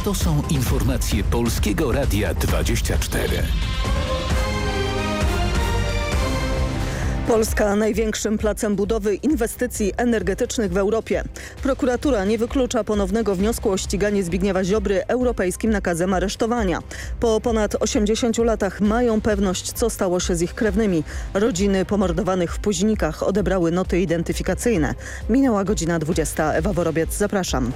To są informacje Polskiego Radia 24. Polska największym placem budowy inwestycji energetycznych w Europie. Prokuratura nie wyklucza ponownego wniosku o ściganie Zbigniewa Ziobry europejskim nakazem aresztowania. Po ponad 80 latach mają pewność, co stało się z ich krewnymi. Rodziny pomordowanych w Puźnikach odebrały noty identyfikacyjne. Minęła godzina 20. Ewa Worobiec, zapraszam.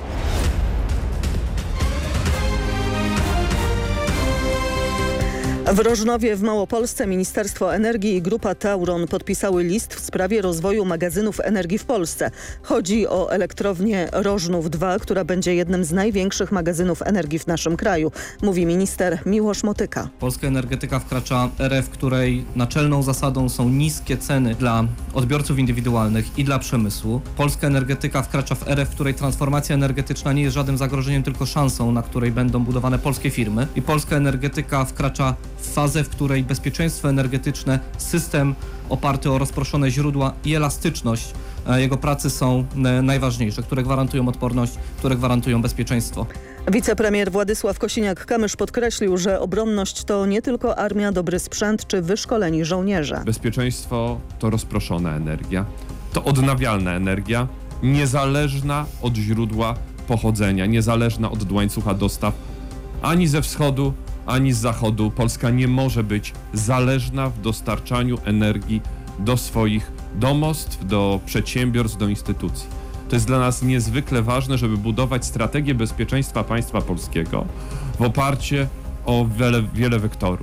W Rożnowie w Małopolsce Ministerstwo Energii i Grupa Tauron podpisały list w sprawie rozwoju magazynów energii w Polsce. Chodzi o elektrownię Rożnów 2, która będzie jednym z największych magazynów energii w naszym kraju, mówi minister Miłosz Motyka. Polska energetyka wkracza erę, w której naczelną zasadą są niskie ceny dla odbiorców indywidualnych i dla przemysłu. Polska energetyka wkracza w erę, w której transformacja energetyczna nie jest żadnym zagrożeniem, tylko szansą, na której będą budowane polskie firmy. I polska energetyka wkracza w fazę, w której bezpieczeństwo energetyczne, system oparty o rozproszone źródła i elastyczność jego pracy są najważniejsze, które gwarantują odporność, które gwarantują bezpieczeństwo. Wicepremier Władysław Kosiniak-Kamysz podkreślił, że obronność to nie tylko armia, dobry sprzęt czy wyszkoleni żołnierze. Bezpieczeństwo to rozproszona energia, to odnawialna energia, niezależna od źródła pochodzenia, niezależna od łańcucha dostaw, ani ze wschodu, ani z zachodu. Polska nie może być zależna w dostarczaniu energii do swoich domostw, do przedsiębiorstw, do instytucji. To jest dla nas niezwykle ważne, żeby budować strategię bezpieczeństwa państwa polskiego w oparciu o wiele wektorów.